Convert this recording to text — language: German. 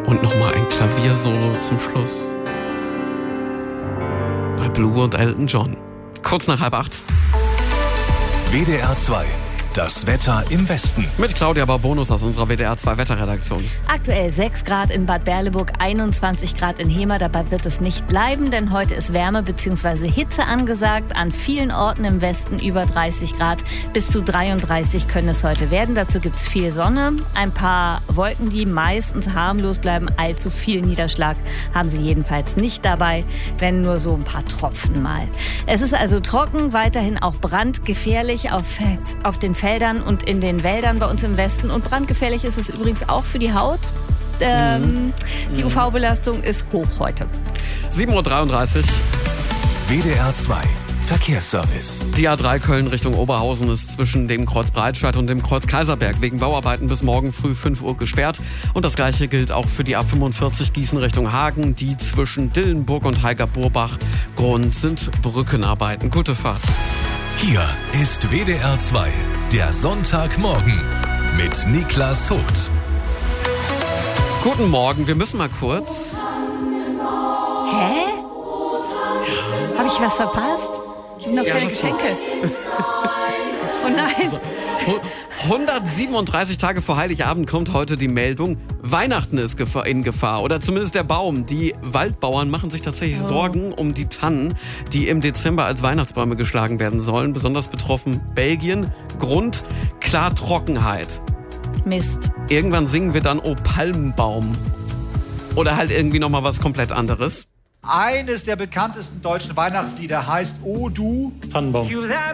Und nochmal ein Klaviersolo zum Schluss. Bei Blue und Elton John. Kurz nach 7:30. WDR 2. Das Wetter im Westen. Mit Claudia Barbonus aus unserer WDR 2 Wetterredaktion. Aktuell 6 Grad in Bad Berleburg, 21 Grad in Hemer. Dabei wird es nicht bleiben, denn heute ist Wärme bzw. Hitze angesagt. An vielen Orten im Westen über 30 Grad. Bis zu 33 können es heute werden. Dazu gibt es viel Sonne. Ein paar Wolken, die meistens harmlos bleiben. Allzu viel Niederschlag haben sie jedenfalls nicht dabei, wenn nur so ein paar Tropfen mal. Es ist also trocken, weiterhin auch brandgefährlich auf den Feldern und in den Wäldern bei uns im Westen. Und brandgefährlich ist es übrigens auch für die Haut. Die UV-Belastung ist hoch heute. 7:33 Uhr. WDR 2. Verkehrsservice. Die A3 Köln Richtung Oberhausen ist zwischen dem Kreuz Breitscheid und dem Kreuz Kaiserberg wegen Bauarbeiten bis morgen früh 5 Uhr gesperrt. Und das Gleiche gilt auch für die A45 Gießen Richtung Hagen. Die zwischen Dillenburg und Heiger-Burbach. Grund sind Brückenarbeiten. Gute Fahrt. Hier ist WDR 2. Der Sonntagmorgen mit Niklas Hoth. Guten Morgen, wir müssen mal kurz. Hä? Habe ich was verpasst? Ich habe noch keine Geschenke. Oh nein. 137 Tage vor Heiligabend kommt heute die Meldung, Weihnachten ist in Gefahr. Oder zumindest der Baum. Die Waldbauern machen sich tatsächlich Sorgen um die Tannen, die im Dezember als Weihnachtsbäume geschlagen werden sollen. Besonders betroffen Belgien. Grund, klar Trockenheit. Mist. Irgendwann singen wir dann, oh Palmenbaum. Oder halt irgendwie nochmal was komplett anderes. Eines der bekanntesten deutschen Weihnachtslieder heißt O du Tannenbaum.